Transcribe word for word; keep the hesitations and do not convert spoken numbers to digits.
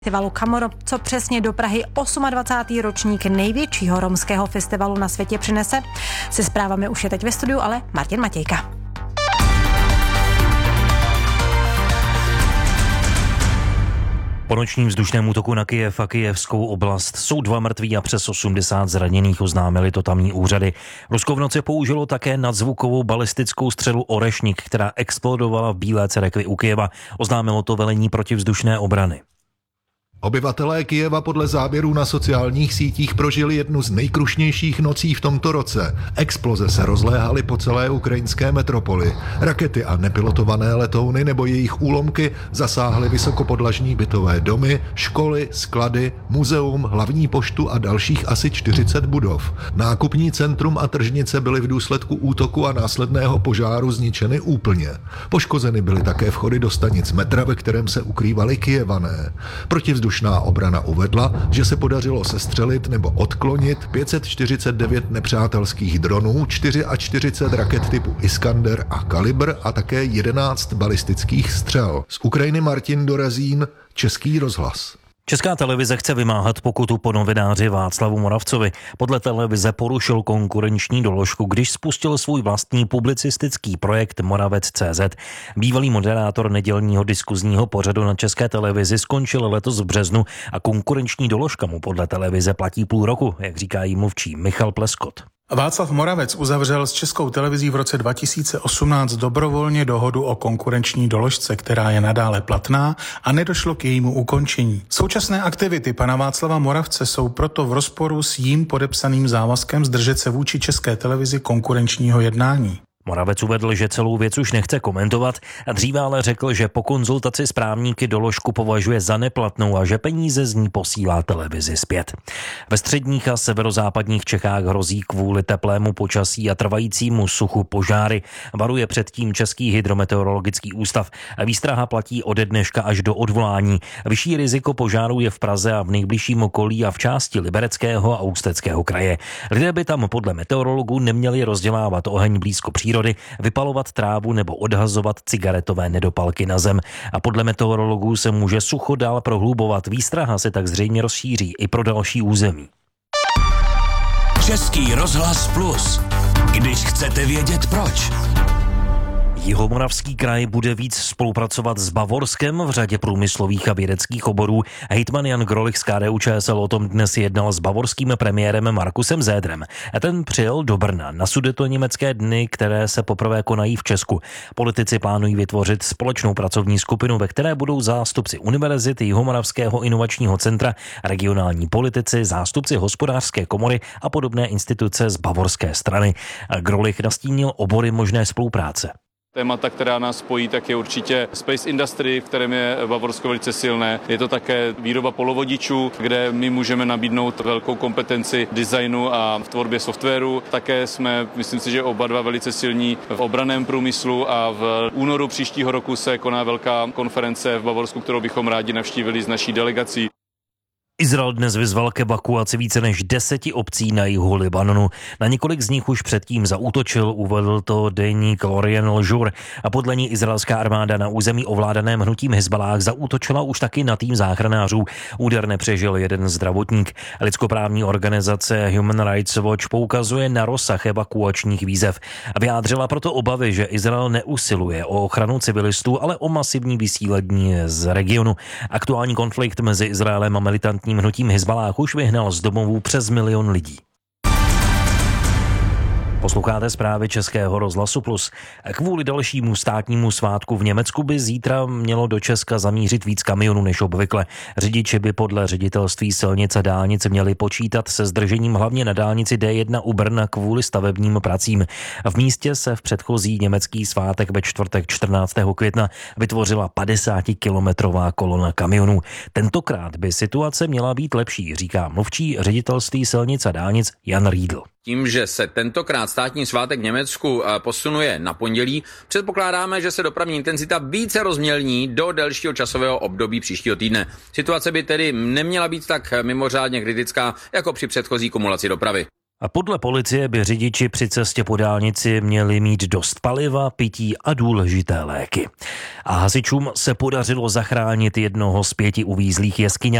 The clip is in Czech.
festivalu Kamoro, co přesně do Prahy dvacátý osmý ročník největšího romského festivalu na světě přinese. Se zprávami už je teď ve studiu, ale Martin Matějka. Po nočním vzdušném útoku na Kyjev a kyjevskou oblast jsou dva mrtví a přes osmdesát zraněných, oznámili to tamní úřady. Rusko v noci použilo také nadzvukovou balistickou střelu Orešnik, která explodovala v Bílé cerkvi u Kyjeva. Oznámilo to velení protivzdušné obrany. Obyvatelé Kyjeva podle záběrů na sociálních sítích prožili jednu z nejkrušnějších nocí v tomto roce. Exploze se rozléhaly po celé ukrajinské metropoli. Rakety a nepilotované letouny nebo jejich úlomky zasáhly vysokopodlažní bytové domy, školy, sklady, muzeum, hlavní poštu a dalších asi čtyřicet budov. Nákupní centrum a tržnice byly v důsledku útoku a následného požáru zničeny úplně. Poškozeny byly také vchody do stanic metra, ve kterém se ukrývali Kyjevané. Protivzdušná Vzdušná obrana uvedla, že se podařilo sestřelit nebo odklonit pět set čtyřicet devět nepřátelských dronů, čtyřicet čtyři raket typu Iskander a Kalibr a také jedenáct balistických střel. Z Ukrajiny Martin Dorazín, Český rozhlas. Česká televize chce vymáhat pokutu po novináři Václavu Moravcovi. Podle televize porušil konkurenční doložku, když spustil svůj vlastní publicistický projekt Moravec tečka cé zet. Bývalý moderátor nedělního diskuzního pořadu na České televizi skončil letos v březnu a konkurenční doložka mu podle televize platí půl roku, jak říká jí mluvčí Michal Pleskot. Václav Moravec uzavřel s Českou televizí v roce dva tisíce osmnáct dobrovolně dohodu o konkurenční doložce, která je nadále platná a nedošlo k jejímu ukončení. Současné aktivity pana Václava Moravce jsou proto v rozporu s jím podepsaným závazkem zdržet se vůči České televizi konkurenčního jednání. Moravec uvedl, že celou věc už nechce komentovat a dříve ale řekl, že po konzultaci s právníky doložku považuje za neplatnou a že peníze z ní posílá televizi zpět. Ve středních a severozápadních Čechách hrozí kvůli teplému počasí a trvajícímu suchu požáry. Varuje předtím Český hydrometeorologický ústav. Výstraha platí ode dneška až do odvolání. Vyšší riziko požáru je v Praze a v nejbližším okolí a v části Libereckého a Ústeckého kraje. Lidé by tam podle meteorologů neměli rozdělávat oheň blízko přírody, vypalovat trávu nebo odhazovat cigaretové nedopalky na zem. A podle meteorologů se může sucho dál prohlubovat. Výstraha se tak zřejmě rozšíří i pro další území. Český rozhlas Plus. Když chcete vědět proč. Jihomoravský kraj bude víc spolupracovat s Bavorskem v řadě průmyslových a vědeckých oborů. Hejtman Jan Grolich z K D U Č S L o tom dnes jednal s bavorským premiérem Markusem Zédrem. A ten přijel do Brna na Sudetoněmecké dny, které se poprvé konají v Česku. Politici plánují vytvořit společnou pracovní skupinu, ve které budou zástupci univerzity, Jihomoravského inovačního centra, regionální politici, zástupci hospodářské komory a podobné instituce z bavorské strany. Grolich nastínil obory možné spolupráce. Témata, která nás spojí, tak je určitě space industry, v kterém je Bavorsko velice silné. Je to také výroba polovodičů, kde my můžeme nabídnout velkou kompetenci designu a v tvorbě softwaru. Také jsme, myslím si, že oba dva velice silní v obranném průmyslu a v únoru příštího roku se koná velká konference v Bavorsku, kterou bychom rádi navštívili s naší delegací. Izrael dnes vyzval k evakuaci více než deseti obcí na jihu Libanonu. Na několik z nich už předtím zaútočil, uvedl to deník L'Orient Le Jour. A podle ní izraelská armáda na území ovládaném hnutím Hizballáh zaútočila už taky na tým záchranářů. Úder nepřežil jeden zdravotník. Lidskoprávní organizace Human Rights Watch poukazuje na rozsah evakuačních výzev. Vyjádřila proto obavy, že Izrael neusiluje o ochranu civilistů, ale o masivní vysílení z regionu. Aktuální konflikt mezi Izraelem a militantní hnutím Hizballáh už vyhnal z domovů přes milion lidí. Posloucháte zprávy Českého rozhlasu Plus. Kvůli dalšímu státnímu svátku v Německu by zítra mělo do Česka zamířit víc kamionů než obvykle. Řidiči by podle ředitelství silnic a dálnic měli počítat se zdržením hlavně na dálnici D jedna u Brna kvůli stavebním pracím. V místě se v předchozí německý svátek ve čtvrtek čtrnáctého května vytvořila padesátikilometrová kolona kamionů. Tentokrát by situace měla být lepší, říká mluvčí ředitelství silnic a dálnic Jan Riedl. Tím, že se tentokrát státní svátek v Německu posunuje na pondělí, předpokládáme, že se dopravní intenzita více rozmělní do delšího časového období příštího týdne. Situace by tedy neměla být tak mimořádně kritická jako při předchozí kumulaci dopravy. A podle policie by řidiči při cestě po dálnici měli mít dost paliva, pití a důležité léky. A hasičům se podařilo zachránit jednoho z pěti uvízlých jeskyňáků.